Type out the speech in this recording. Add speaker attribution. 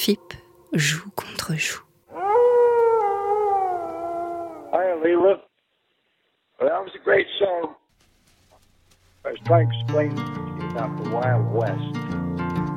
Speaker 1: FIP joue contre joue.
Speaker 2: Hi, Leela. Well, that was a great song. I was trying to explain to you about the Wild West.